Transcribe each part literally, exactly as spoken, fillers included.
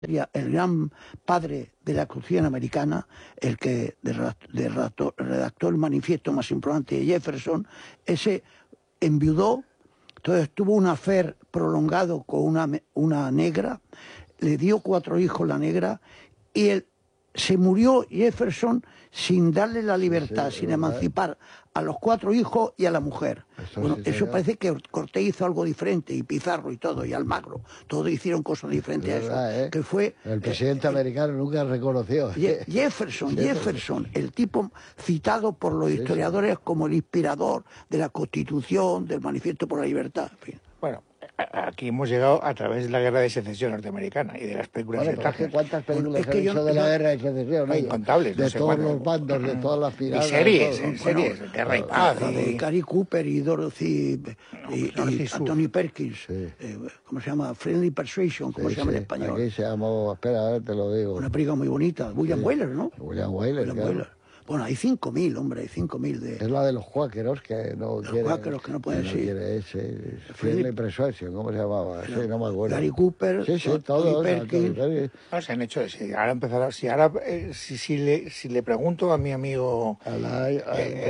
el gran padre de la Constitución americana, el que redactó, redactó el manifiesto más importante de Jefferson, ese enviudó, entonces tuvo un affair prolongado con una, una negra, le dio cuatro hijos la negra, y él se murió Jefferson sin darle la libertad, sí, sí, sin verdad. emancipar a los cuatro hijos y a la mujer. Eso, bueno, sí, eso parece que Cortés hizo algo diferente, y Pizarro y todo, y Almagro, todos hicieron cosas diferentes a eso. ¿Eh? Que fue, el presidente eh, americano nunca reconoció. Jefferson, Jefferson, el tipo citado por los historiadores sí, sí. como el inspirador de la Constitución, del Manifiesto por la Libertad, en fin. Bueno, aquí hemos llegado a través de la Guerra de Secesión norteamericana y de las películas bueno, de Turner. ¿Cuántas películas bueno, es que yo, de la Guerra de Secesión? No, incontables. De no sé todos cuándo. los bandos, de todas las piratas. Y series, todo, series, bueno, Guerra y Paz. Y, y Cary Cooper y Dorothy, no, y, Dorothy y Anthony Perkins. Sí. Eh, ¿Cómo se llama? Friendly Persuasion, ¿cómo sí, se llama sí. en español? Aquí se llamó, espera, a ver, te lo digo. Una película muy bonita. William sí. Wyler, ¿no? William Wyler, William claro. Wyler. Bueno, hay cinco mil, hombre, hay cinco mil de... Es la de los cuáqueros que no los quieren... Los cuáqueros que no pueden no ser. Quiere ese, Friendly Persuasion, ¿cómo se llamaba? Sí, no me acuerdo. Gary Cooper, sí, sí, todos, Perkins... No, se han hecho... Si ahora empezará... Si ahora... Eh, si, si, le, si le pregunto a mi amigo... A la... A, eh,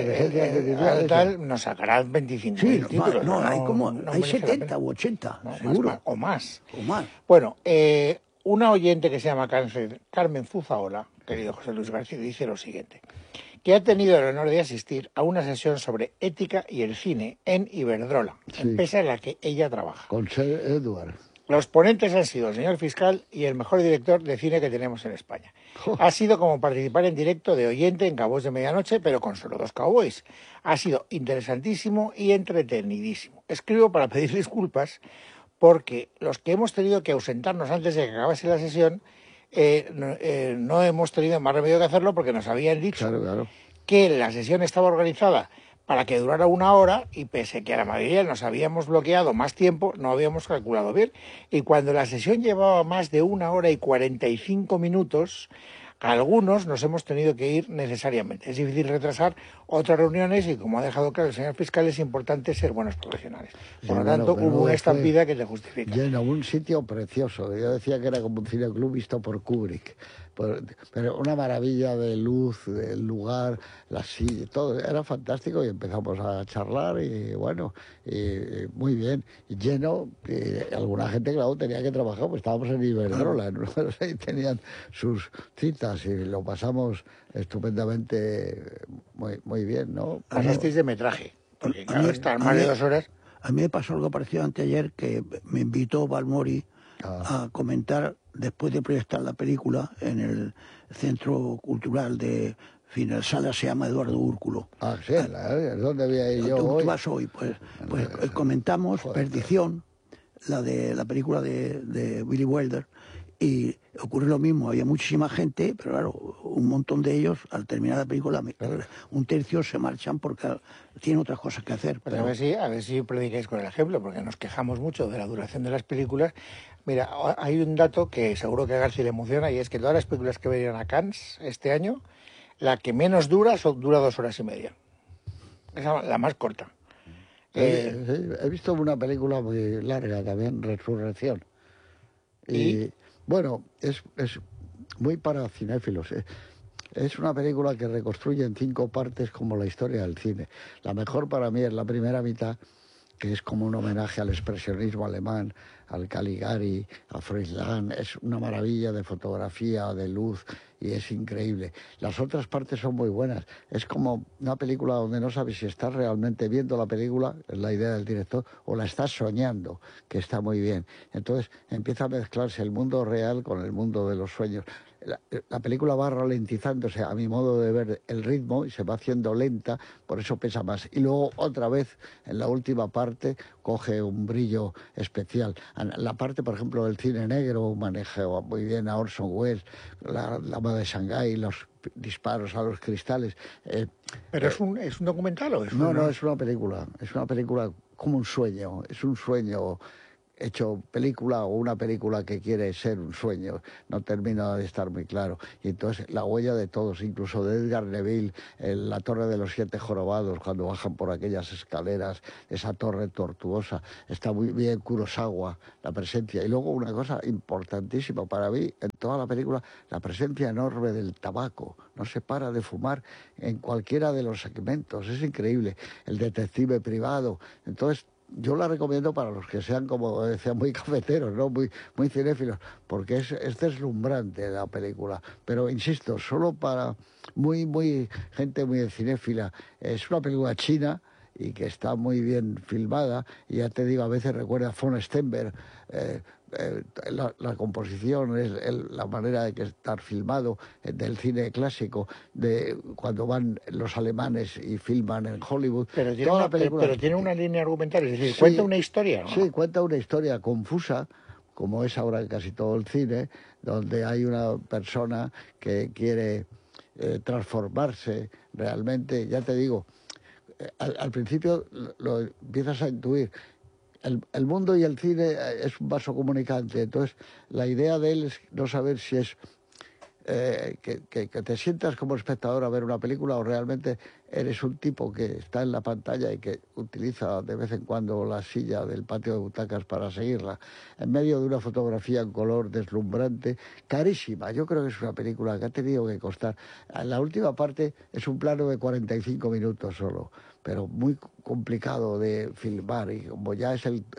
eh, al tal, nos sacará veinticinco mil sí, títulos. No, no, no, hay como... No hay setenta u ochenta, no, seguro. Más, o más. O más. Bueno, eh, una oyente que se llama Carmen Zuzaola, querido José Luis García, dice lo siguiente: que ha tenido el honor de asistir a una sesión sobre ética y el cine en Iberdrola, sí. empresa en la que ella trabaja. Con Sir Edward. Los ponentes han sido el señor fiscal y el mejor director de cine que tenemos en España. Oh. Ha sido como participar en directo de oyente en Cowboys de Medianoche, pero con solo dos cowboys. Ha sido interesantísimo y entretenidísimo. Escribo para pedir disculpas porque los que hemos tenido que ausentarnos antes de que acabase la sesión Eh, no, eh, no hemos tenido más remedio que hacerlo porque nos habían dicho claro, claro. que la sesión estaba organizada para que durara una hora y pese que a la mayoría nos habíamos bloqueado más tiempo, no habíamos calculado bien. Y cuando la sesión llevaba más de una hora y cuarenta y cinco minutos, algunos nos hemos tenido que ir necesariamente. Es difícil retrasar otras reuniones y, como ha dejado claro el señor fiscal, es importante ser buenos profesionales. Por lo sí, tanto, bueno, hubo una estampida que te justifica. Lleno, un sitio precioso. Yo decía que era como un cineclub visto por Kubrick. Por, pero una maravilla de luz, del lugar, la silla, todo. Era fantástico y empezamos a charlar y, bueno, y, y muy bien. Y lleno, y alguna gente, claro, tenía que trabajar, pues estábamos en Iberdrola, ¿no? Y tenían sus citas y lo pasamos estupendamente, muy, muy bien, ¿no? Pasasteis de metraje, porque claro, estar más de dos horas... A mí me pasó algo parecido anteayer, que me invitó Balmori ah. a comentar, después de proyectar la película en el Centro Cultural de... En fin, la sala se llama Eduardo Úrculo. Ah, sí, la, ¿dónde voy a ir yo tú, hoy? Tú vas hoy, pues, pues eh, comentamos joder, Perdición, la de la película de, de Billy Wilder, y ocurre lo mismo, había muchísima gente, pero claro, un montón de ellos, al terminar la película, claro. un tercio se marchan porque tienen otras cosas que hacer. Pues pero... a ver si, a ver si predicáis con el ejemplo, porque nos quejamos mucho de la duración de las películas. Mira, hay un dato que seguro que a García le emociona, y es que todas las películas que venían a Cannes este año, la que menos dura son, dura dos horas y media. Esa es la más corta. Eh, eh, he visto una película muy larga también, Resurrección. Y, ¿Y? bueno, es, es muy para cinéfilos. Eh. Es una película que reconstruye en cinco partes como la historia del cine. La mejor para mí es la primera mitad, que es como un homenaje al expresionismo alemán, al Caligari, a Froilán. Es una maravilla de fotografía, de luz, y es increíble. Las otras partes son muy buenas. Es como una película donde no sabes si estás realmente viendo la película, es la idea del director, o la estás soñando, que está muy bien. Entonces empieza a mezclarse el mundo real con el mundo de los sueños. La, la película va ralentizándose, a mi modo de ver, el ritmo, y se va haciendo lenta, por eso pesa más. Y luego, otra vez, en la última parte, coge un brillo especial. La parte, por ejemplo, del cine negro maneja muy bien a Orson Welles, la Dama de Shanghái, los disparos a los cristales. Eh, ¿Pero eh, es, un, es un documental o es No, una... no, es una película. Es una película como un sueño. Es un sueño hecho película o una película que quiere ser un sueño, no termina de estar muy claro. Y entonces la huella de todos, incluso de Edgar Neville, en La Torre de los Siete Jorobados, cuando bajan por aquellas escaleras, esa torre tortuosa, está muy bien Kurosawa, la presencia. Y luego una cosa importantísima para mí en toda la película, la presencia enorme del tabaco. No se para de fumar en cualquiera de los segmentos, es increíble. El detective privado. Entonces, yo la recomiendo para los que sean, como decía, muy cafeteros, ¿no? Muy, muy cinéfilos, porque es, es deslumbrante la película. Pero, insisto, solo para muy, muy gente muy cinéfila. Es una película china y que está muy bien filmada. Y ya te digo, a veces recuerda a von Stenberg. Eh, eh, la, la composición, es el, la manera de que estar filmado eh, del cine clásico, de cuando van los alemanes y filman en Hollywood. Pero tiene, una, película, pero, pero tiene una línea argumental, es decir, sí, cuenta una historia, ¿no? Sí, cuenta una historia confusa, como es ahora en casi todo el cine, donde hay una persona que quiere eh, transformarse realmente. Ya te digo, eh, al, al principio lo, lo empiezas a intuir. El, el mundo y el cine es un vaso comunicante, entonces la idea de él es no saber si es eh, que, que, que te sientas como espectador a ver una película o realmente eres un tipo que está en la pantalla y que utiliza de vez en cuando la silla del patio de butacas para seguirla, en medio de una fotografía en color deslumbrante, carísima. Yo creo que es una película que ha tenido que costar. La última parte es un plano de cuarenta y cinco minutos solo, pero muy complicado de filmar, y como ya es el,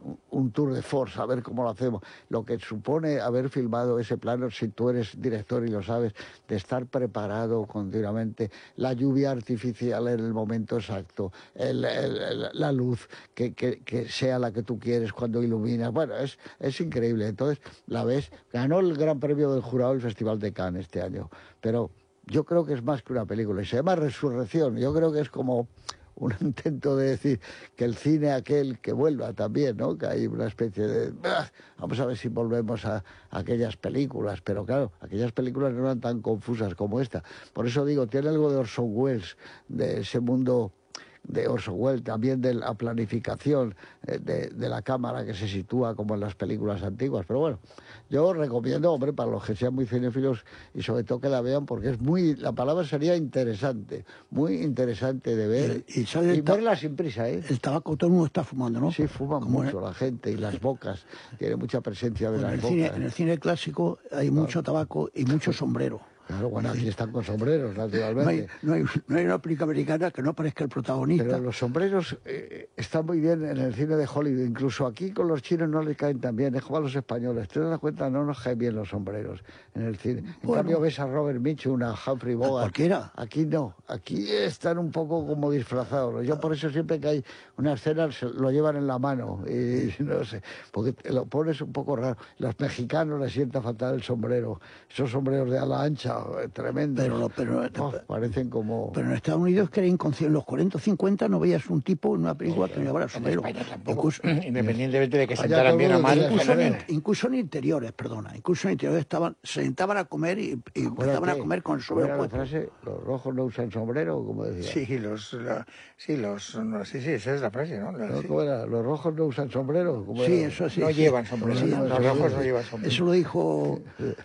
un tour de force, a ver cómo lo hacemos, lo que supone haber filmado ese plano, si tú eres director y lo sabes, de estar preparado continuamente, la lluvia artificial en el momento exacto, el, el, la luz que, que, que sea la que tú quieres cuando iluminas, bueno, es, es increíble. Entonces la ves, ganó el Gran Premio del Jurado del Festival de Cannes este año, pero yo creo que es más que una película, y se llama Resurrección. Yo creo que es como un intento de decir que el cine aquel que vuelva también, ¿no? Que hay una especie de... ¡ah! Vamos a ver si volvemos a, a aquellas películas, pero claro, aquellas películas no eran tan confusas como esta. Por eso digo, tiene algo de Orson Welles, de ese mundo de Orson Welles, también de la planificación eh, de, de la cámara que se sitúa como en las películas antiguas. Pero bueno, yo recomiendo, hombre, para los que sean muy cinéfilos y sobre todo que la vean, porque es muy, la palabra sería interesante, muy interesante de ver y, y, y verla sin prisa, ¿eh? El tabaco todo el mundo está fumando, ¿no? Sí, fuma como mucho el... la gente, y las bocas, tiene mucha presencia de bueno, las en el bocas. Cine, en el cine clásico hay mucho tabaco y mucho sombrero. Claro, bueno, aquí están con sombreros, naturalmente. No hay, no hay, no hay una película americana que no aparezca el protagonista. Pero los sombreros eh, están muy bien en el cine de Hollywood. Incluso aquí con los chinos no les caen tan bien. Es como a los españoles. ¿Te das cuenta? No nos caen bien los sombreros en el cine. En bueno, cambio ves a Robert Mitchum, a Humphrey Bogart. Cualquiera. Aquí no. Aquí están un poco como disfrazados. Yo por eso siempre que hay una escena lo llevan en la mano. Y no sé, porque te lo pones un poco raro. Los mexicanos les sienta fatal el sombrero. Esos sombreros de ala ancha, tremendo. Pero, pero, oh, parecen como... Pero en Estados Unidos, que era inconsciente, en los cuarenta o cincuenta no veías un tipo en una película no, que no llevara sombrero. En España tampoco, incluso, independientemente de que sentaran bien o mal. Incluso en, incluso en interiores, perdona, incluso en interiores estaban, se sentaban a comer y, y empezaban a comer con el sombrero puesto. La frase, los rojos no usan sombrero, como decía. Sí, los, la, sí, los, no, sí, sí, esa es la frase, ¿no? ¿No? Sí. ¿Cómo era? Los rojos no usan sombrero. ¿Cómo sí, era? eso sí. No sí. llevan sombrero. Sí, los sí, rojos sí. no llevan sombrero. Eso lo dijo,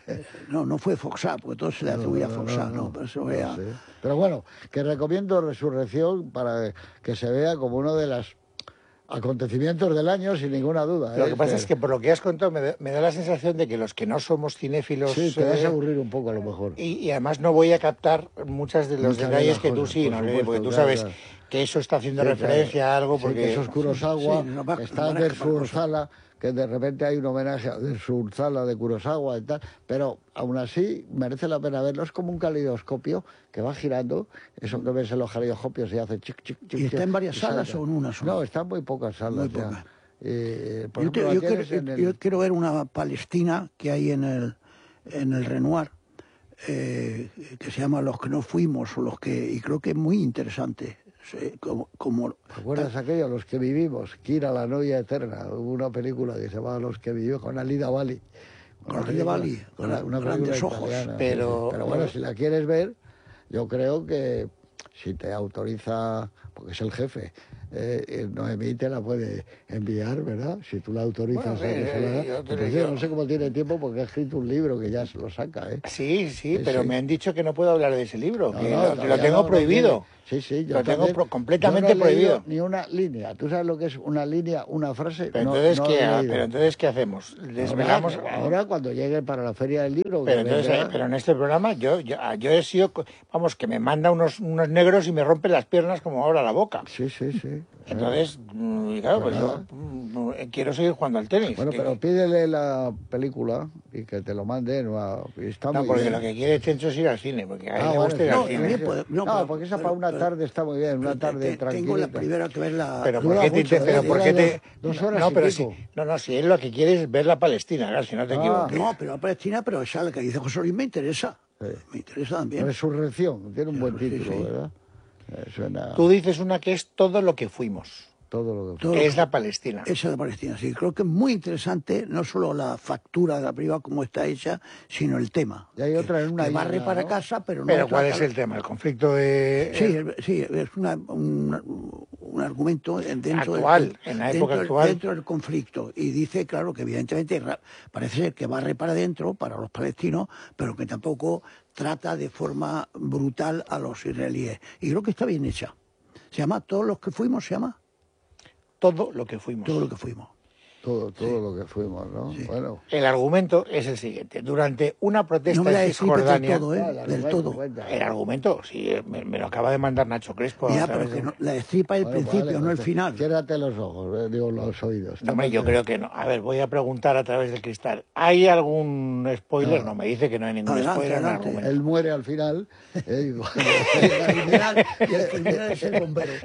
no, no fue Foxá, porque todo se le atribuía no, a Foxá. No, no, no, pero, eso no era... sé. Pero bueno, que recomiendo Resurrección para que se vea como uno de los acontecimientos del año, sin ninguna duda. Lo ¿eh? que pasa que... es que por lo que has contado me da, me da la sensación de que los que no somos cinéfilos... Sí, te vas eh, a aburrir un poco a lo mejor. Y, y además no voy a captar muchas de los Muchas detalles de que cosas, tú sí, por ¿no? supuesto, Porque tú claro, sabes claro. que eso está haciendo Sí, referencia claro. a algo, porque... Sí, que eso es Kurosawa, Sí, no va- está no van a Der escapar cosas. Surzala, que de repente hay un homenaje a Der Surzala de Kurosawa y tal, pero aún así merece la pena verlo. Es como un calidoscopio que va girando, eso que ves en los calidoscopios y hace chic, chic, chic. ¿Y está chic, en varias y salas salta. o en una sola? No, está en muy pocas salas. Muy ya. pocas. Eh, por Yo, te- ejemplo, yo la quiero, tienes en yo- el- yo quiero ver una Palestina que hay en el, en el Renoir, eh, que se llama Los que no fuimos, o los que, y creo que es muy interesante. Sí, como, como, ¿Te acuerdas aquello? Los que vivimos, Kira, la novia eterna. Hubo una película que se llamaba Los que vivimos con Alida Bali. Con Alida Bali, con una, una grandes película ojos. italiana, Pero- sí, sí. Pero bueno, si la quieres ver, yo creo que si te autoriza, porque es el jefe, eh, eh, Noemí te la puede enviar, ¿verdad? Si tú la autorizas. Bueno, a que se la haga. eh, yo te Pues digo- yo no sé cómo tiene tiempo porque ha escrito un libro que ya se lo saca, ¿eh? Sí, sí, Sí, pero sí. me han dicho que no puedo hablar de ese libro, No, que no, lo, todavía lo tengo no, no prohibido. tiene. Sí, sí, yo Lo tengo también. pro- completamente Yo no he leído prohibido. ni una línea. ¿Tú sabes lo que es una línea, una frase? Pero no, entonces, no ¿qué, he ha- leído. pero entonces, ¿qué hacemos? ¿Desvelamos? Ahora, ahora cuando llegue para la feria del libro, Pero que entonces, vendrá- eh, pero en este programa yo, yo, yo he sido, co- vamos, que me manda unos, unos negros y me rompe las piernas como ahora la boca. Sí, sí, sí. Entonces, mm, claro, Pues pues yo nada. mm, quiero seguir jugando al tenis. Bueno, que- pero pídele la película y que te lo manden. o- y Está no, muy porque bien. lo que quiere Chencho es ir al cine, porque a él Ah, le bueno, gusta ir sí, al no, cine. también sí. puede- No, pero- porque esa pero- para una pero- tarde está muy bien, una Pero tarde te- tranquila. Tengo la primera que ver la... Pero Dura ¿por qué te mucho, inter- pero ¿eh? por Dura qué te dos- dos horas no, y pero pico. sí, no, no, si él lo que quiere es ver la Palestina, claro, si no te Ah. equivoques. No, pero la Palestina, pero esa la que dice José Luis me interesa. Sí. Me interesa también. Resurrección, tiene un buen Sí, título, sí. ¿verdad? Eh, suena Tú dices una que es todo lo que fuimos, todo lo que Todo que lo es que- la Palestina. Esa de Palestina, sí. Creo que es muy interesante, no solo la factura de la película como está hecha, sino el tema. Y hay otra en una que barre isla, para ¿no? casa, pero no Pero ¿cuál trata- es el tema? El conflicto de... Sí, es- sí, es una, un, un argumento dentro Actual, del, en la dentro época del- actual. dentro del conflicto. Y dice, claro, que evidentemente ra- parece ser que barre para adentro, para los palestinos, pero que tampoco trata de forma brutal a los israelíes. Y creo que está bien hecha. Se llama Todos los que fuimos, se llama todo lo que fuimos. Todo lo que fuimos. todo, todo lo que fuimos, ¿no? Sí. Bueno, El argumento es el siguiente. Durante una protesta No me la en destripes del Cisjordania... todo, ¿eh? ah, el del argumento, todo. cuenta. El argumento, sí, eh, me, me lo acaba de mandar Nacho Crespo. a Ya, través pero que de- no- la destripa el Bueno, principio, vale, no el pues, final. Ciérrate los ojos, eh, digo, los oídos. No, hombre, yo creo que no. A ver, voy a preguntar a través del cristal. ¿Hay algún spoiler? No. No, me dice que no hay ningún Adelante, spoiler en el adelante. argumento. Él muere al final. eh, digo, El criminal, y el criminal es el bombero.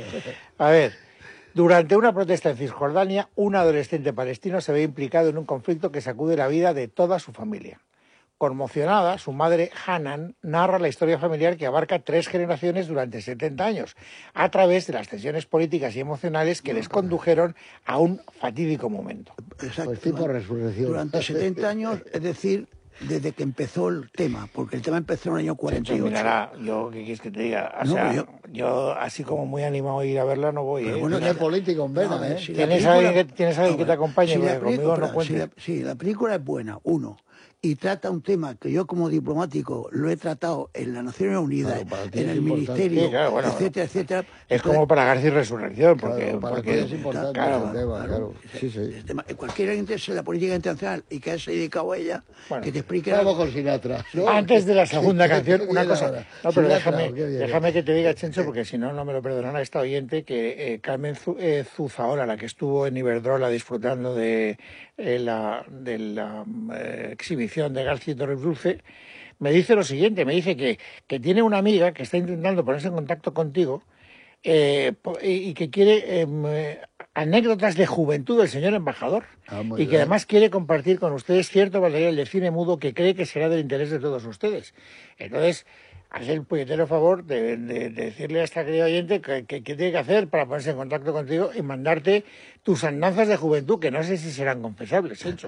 A ver, durante una protesta en Cisjordania, un adolescente palestino se ve implicado en un conflicto que sacude la vida de toda su familia. Conmocionada, su madre, Hanan, narra la historia familiar que abarca tres generaciones durante setenta años, a través de las tensiones políticas y emocionales que les condujeron a un fatídico momento. Exacto. Pues tipo resurrección. Durante setenta años, es decir, desde que empezó el tema, porque el tema empezó en el año cuarenta y Chencho, ocho. mirará, yo, ¿qué quieres que te diga? O No, sea, pero yo... así como muy animado a ir a verla, no voy. Pero ¿eh? bueno, Tiene la- político en vena, No, a ver, ¿eh? si la ¿Tienes película- alguien que- tienes alguien que te bueno, acompañe? si la Porque conmigo película- no cuentes. si la- Sí, la película es buena, uno. Y trata un tema que yo como diplomático lo he tratado en las Naciones Unidas, Claro, para ti en es el importante. Ministerio, Sí, claro, bueno, etcétera, etcétera. Es Entonces, como para García y Resurrección, porque... Claro, para porque ti es importante claro, ese tema, claro. Sí, sí. el tema- cualquiera que interese en la política internacional y que haya dedicado a ella, Bueno, que te explique... Vamos con Sinatra. ¿no? Antes de la segunda Qué- qué canción, una bien cosa. ahora. No, pero Sinatra, déjame, qué bien. déjame que te diga, Chencho, porque si no, no me lo perdonará esta oyente, que eh, Carmen Zu- eh, Zuzaola, la que estuvo en Iberdrola disfrutando de eh, la, de la eh, exhibición de García y Torres Dulce, me dice lo siguiente, me dice que, que tiene una amiga que está intentando ponerse en contacto contigo eh, po- y, y que quiere em, eh, anécdotas de juventud del señor embajador Ah, muy y que bien. además quiere compartir con ustedes cierto material de cine mudo que cree que será del interés de todos ustedes. Entonces, haz el puñetero favor de, de- de decirle a esta querida oyente que, que- que tiene que hacer para ponerse en contacto contigo y mandarte tus andanzas de juventud, que no sé si serán confesables, hecho.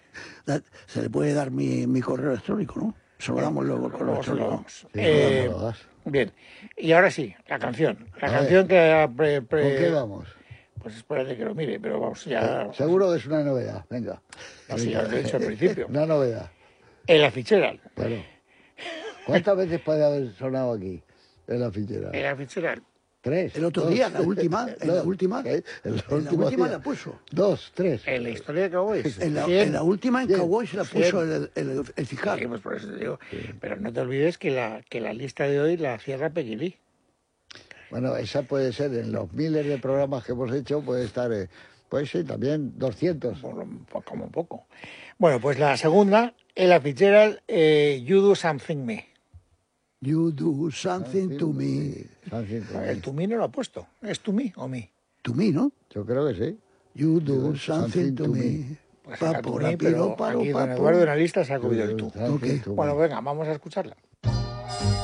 Se le puede dar mi, mi correo electrónico, ¿no? Se lo damos luego el correo Luego se lo electrónico. damos. Sí, Eh, no lo hagas. bien, y ahora sí, la canción. La A canción que... ha pre- pre- ¿Con qué vamos? Pues espérate que lo mire, pero vamos, ya... Seguro que es una novedad. Venga. Así ya lo he dicho al principio. Una novedad. En la fichera. Bueno. ¿Cuántas veces puede haber sonado aquí en la fichera? En la fichera. Tres. El otro dos. día, la última, en la Dos. última, ¿Eh? En la en la última última día. la puso. Dos, tres. En la historia de Cowboys. En la, Cien. en la última en Bien. Cowboy se la Cien. puso el, el, el fiscal. Sí, pues por eso te digo. Pero no te olvides que la, que la lista de hoy la cierra Peggy Lee. Bueno, esa puede ser en los miles de programas que hemos hecho, puede estar, eh, puede ser también doscientos. Por lo- por como poco. Bueno, pues la segunda, Ella Fitzgerald, eh, You Do Something Me. You do something to me. Something to me. El to me no lo ha puesto. ¿Es to me o me? To me, ¿no? Yo creo que sí. You do do something to me. Pues era to Papo, me, rápido, pero paro, aquí don papo. Eduardo en la lista se ha comido el tú. Something Ok. to me. Bueno, venga, vamos a escucharla.